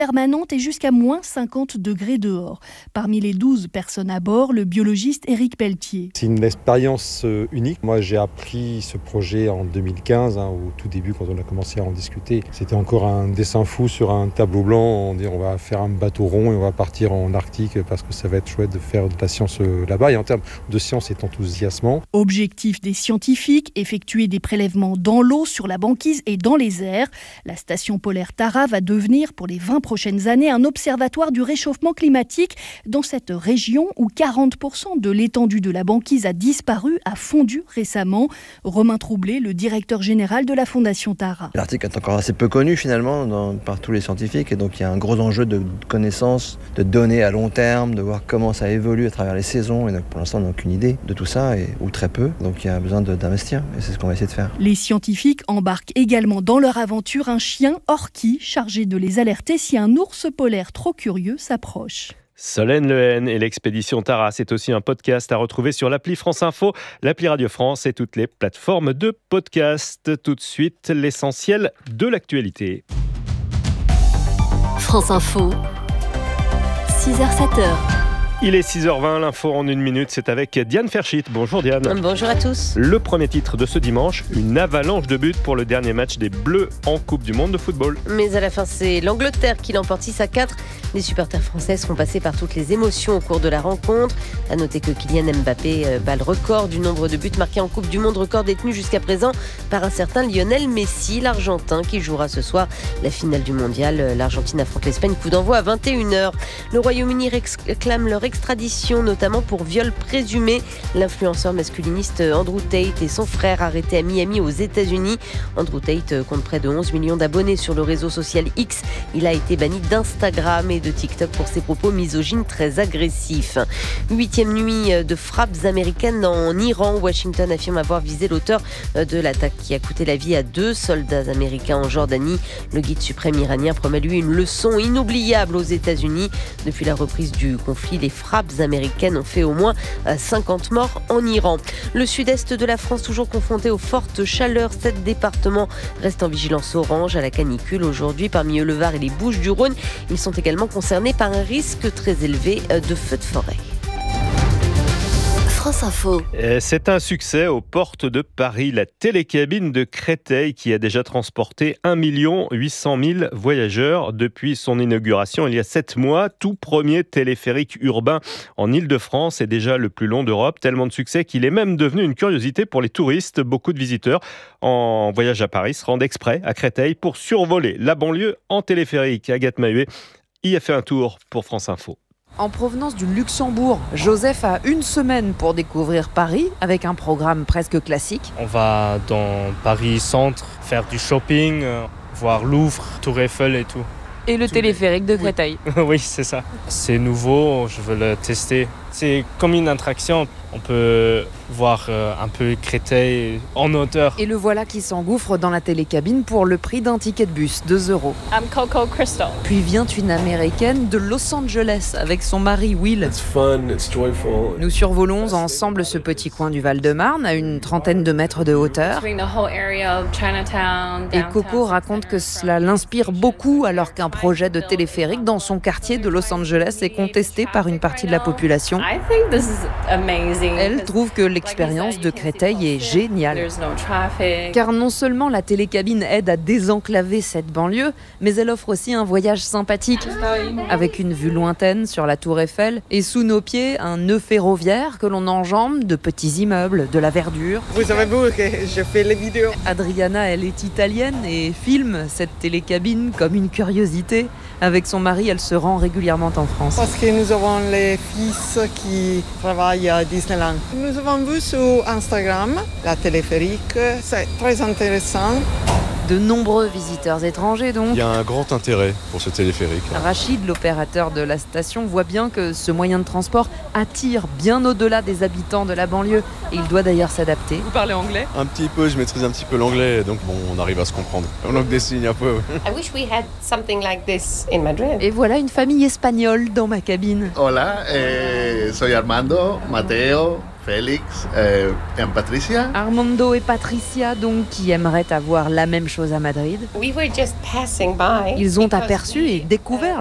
permanente et jusqu'à moins 50 degrés dehors. Parmi les 12 personnes à bord, le biologiste Éric Pelletier. C'est une expérience unique. Moi, j'ai appris ce projet en 2015, au tout début, quand on a commencé à en discuter. C'était encore un dessin fou sur un tableau blanc. On dit on va faire un bateau rond et on va partir en Arctique parce que ça va être chouette de faire de la science là-bas. Et en termes de science, c'est enthousiasmant. Objectif des scientifiques, effectuer des prélèvements dans l'eau, sur la banquise et dans les airs. La station polaire Tara va devenir, pour les 20 prochaines années, un observatoire du réchauffement climatique dans cette région où 40% de l'étendue de la banquise a disparu, a fondu récemment. Romain Troublé, le directeur général de la Fondation Tara. L'Arctique est encore assez peu connu finalement par tous les scientifiques et donc il y a un gros enjeu de connaissances, de données à long terme, de voir comment ça évolue à travers les saisons. Et donc pour l'instant on n'a aucune idée de tout ça, ou très peu. Donc il y a besoin d'investir et c'est ce qu'on va essayer de faire. Les scientifiques embarquent également dans leur aventure un chien Orki chargé de les alerter si un ours polaire trop curieux s'approche. Solène Lehen et l'expédition Tara, c'est aussi un podcast à retrouver sur l'appli France Info, l'appli Radio France et toutes les plateformes de podcast. Tout de suite, l'essentiel de l'actualité. France Info, 6h-7h. Il est 6h20, l'info en 1 minute, c'est avec Diane Ferschit. Bonjour Diane. Bonjour à tous. Le premier titre de ce dimanche, une avalanche de buts pour le dernier match des Bleus en Coupe du Monde de football. Mais à la fin, c'est l'Angleterre qui l'emporte 6-4. Les supporters français seront passés par toutes les émotions au cours de la rencontre. À noter que Kylian Mbappé bat le record du nombre de buts marqués en Coupe du Monde, record détenu jusqu'à présent par un certain Lionel Messi, l'Argentin, qui jouera ce soir la finale du Mondial. L'Argentine affronte l'Espagne, coup d'envoi à 21h. Le Royaume-Uni réclame leur extradition, notamment pour viol présumé. L'influenceur masculiniste Andrew Tate et son frère arrêtés à Miami aux États-Unis. Andrew Tate compte près de 11 millions d'abonnés sur le réseau social X. Il a été banni d'Instagram et de TikTok pour ses propos misogynes très agressifs. 8e nuit de frappes américaines en Iran. Washington affirme avoir visé l'auteur de l'attaque qui a coûté la vie à 2 soldats américains en Jordanie. Le guide suprême iranien promet lui une leçon inoubliable aux États-Unis. Depuis la reprise du conflit, les frappes américaines ont fait au moins 50 morts en Iran. Le sud-est de la France toujours confronté aux fortes chaleurs. 7 départements restent en vigilance orange à la canicule aujourd'hui. Parmi eux, le Var et les Bouches-du-Rhône. Ils sont également concernés par un risque très élevé de feux de forêt. France Info. C'est un succès aux portes de Paris. La télécabine de Créteil qui a déjà transporté 1 800 000 voyageurs depuis son inauguration il y a 7 mois. Tout premier téléphérique urbain en Île-de-France et déjà le plus long d'Europe. Tellement de succès qu'il est même devenu une curiosité pour les touristes. Beaucoup de visiteurs en voyage à Paris se rendent exprès à Créteil pour survoler la banlieue en téléphérique. Agathe Mahuet y a fait un tour pour France Info. En provenance du Luxembourg, Joseph a 1 semaine pour découvrir Paris avec un programme presque classique. On va dans Paris Centre, faire du shopping, voir Louvre, Tour Eiffel et tout. Et le téléphérique de Créteil. Oui, c'est ça. C'est nouveau, je veux le tester. C'est comme une attraction. On peut voir un peu Créteil en hauteur. Et le voilà qui s'engouffre dans la télécabine pour le prix d'un ticket de bus, 2 €. I'm Coco Crystal. Puis vient une Américaine de Los Angeles avec son mari Will. It's fun, it's joyful. Nous survolons ensemble ce petit coin du Val-de-Marne à une trentaine de mètres de hauteur. Et Coco raconte que cela l'inspire beaucoup alors qu'un projet de téléphérique dans son quartier de Los Angeles est contesté par une partie de la population. Elle trouve que l'expérience de Créteil est géniale. Car non seulement la télécabine aide à désenclaver cette banlieue, mais elle offre aussi un voyage sympathique, avec une vue lointaine sur la Tour Eiffel et sous nos pieds un nœud ferroviaire que l'on enjambe de petits immeubles, de la verdure. Vous savez-vous que je fais les vidéos. Adriana, elle est italienne et filme cette télécabine comme une curiosité. Avec son mari, elle se rend régulièrement en France. Parce que nous avons les fils qui travaillent à Disneyland. Nous avons vu sur Instagram la téléphérique. C'est très intéressant. De nombreux visiteurs étrangers donc. Il y a un grand intérêt pour ce téléphérique. Rachid, l'opérateur de la station, voit bien que ce moyen de transport attire bien au-delà des habitants de la banlieue. Et il doit d'ailleurs s'adapter. Vous parlez anglais ? Un petit peu, je maîtrise un petit peu l'anglais, donc bon, on arrive à se comprendre. On langue des signes un peu. I wish we had something like this in Madrid. Et voilà une famille espagnole dans ma cabine. Hola, soy Armando, Mateo. Félix et Patricia. Armando et Patricia, donc, qui aimeraient avoir la même chose à Madrid. We were just passing by. Ils ont aperçu et découvert